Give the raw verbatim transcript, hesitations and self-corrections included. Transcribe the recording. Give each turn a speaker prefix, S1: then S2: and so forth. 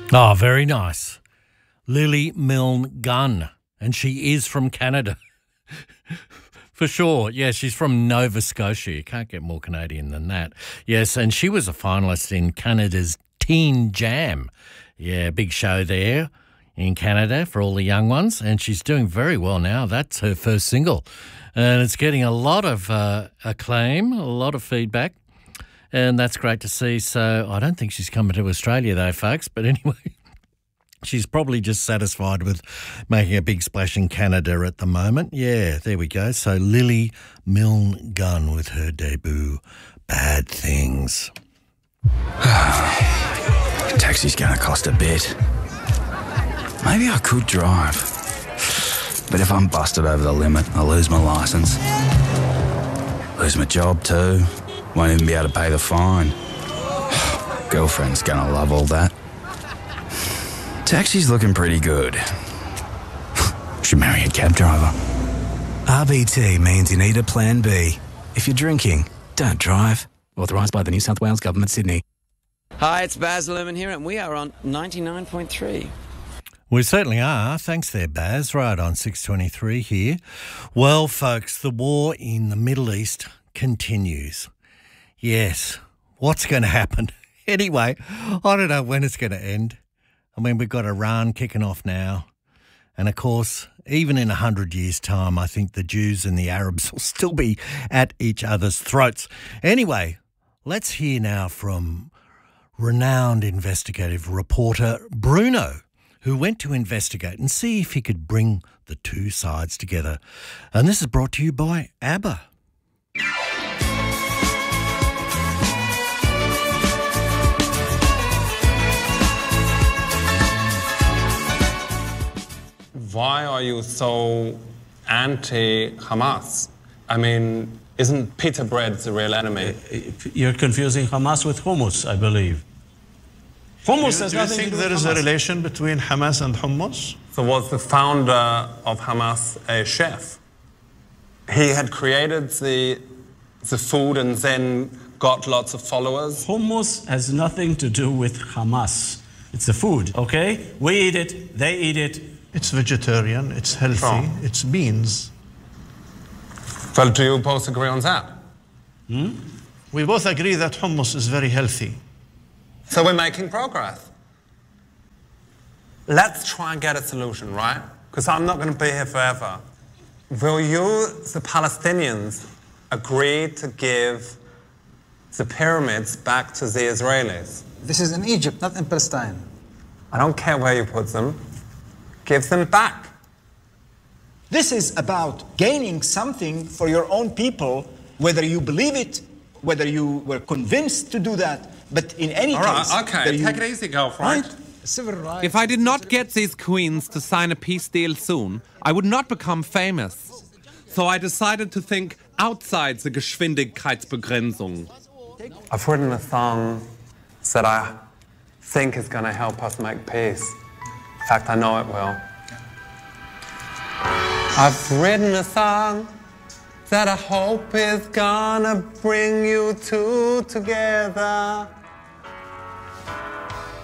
S1: Oh, very nice. Lily Milne Gunn, and she is from Canada. For sure. Yeah, she's from Nova Scotia. You can't get more Canadian than that. Yes, and she was a finalist in Canada's Teen Jam. Yeah, big show there in Canada for all the young ones, and she's doing very well now. That's her first single, and it's getting a lot of uh, acclaim, a lot of feedback, and that's great to see. So I don't think she's coming to Australia though, folks, but anyway, she's probably just satisfied with making a big splash in Canada at the moment. Yeah, there we go. So Lily Milne Gunn with her debut, Bad Things.
S2: The taxi's going to cost a bit. Maybe I could drive. But if I'm busted over the limit, I'll lose my licence. Lose my job too. Won't even be able to pay the fine. Girlfriend's going to love all that. Taxi's looking pretty good. Should marry a cab driver.
S3: R B T means you need a plan B. If you're drinking, don't drive. Authorised by the New South Wales Government, Sydney.
S4: Hi, it's Baz Luhrmann here, and we are on ninety-nine point three.
S1: We certainly are. Thanks there, Baz. Right on six twenty-three here. Well, folks, the war in the Middle East continues. Yes. What's going to happen? Anyway, I don't know when it's going to end. I mean, we've got Iran kicking off now. And, of course, even in a hundred years' time, I think the Jews and the Arabs will still be at each other's throats. Anyway, let's hear now from renowned investigative reporter Bruno, who went to investigate and see if he could bring the two sides together. And this is brought to you by ABBA.
S5: Why are you so anti-Hamas? I mean, isn't pita bread the real enemy?
S6: You're confusing Hamas with hummus, I believe. Hummus has
S7: Do you
S6: nothing
S7: think
S6: to do
S7: there
S6: with
S7: is a
S6: Hamas.
S7: relation between Hamas and hummus?
S5: So was the founder of Hamas a chef? He had created the, the food and then got lots of followers?
S6: Hummus has nothing to do with Hamas. It's the food, okay? We eat it, they eat it.
S7: It's vegetarian, it's healthy,
S5: Oh.
S7: it's beans.
S5: Well, do you both agree on that?
S6: Hmm?
S7: We both agree that hummus is very healthy.
S5: So we're making progress. Let's try and get a solution, right? Because I'm not going to be here forever. Will you, the Palestinians, agree to give the pyramids back to the Israelis?
S8: This is in Egypt, not in Palestine.
S5: I don't care where you put them. Give them back.
S8: This is about gaining something for your own people, whether you believe it, whether you were convinced to do that. But in any
S5: All right,
S8: case...
S5: okay,
S8: you,
S5: take it easy, girlfriend.
S8: Right? Civil rights.
S9: If I did not get these queens to sign a peace deal soon, I would not become famous. So I decided to think outside the Geschwindigkeitsbegrenzung.
S5: I've written a song that I think is going to help us make peace. In fact, I know it will. I've written a song that I hope is gonna bring you two together.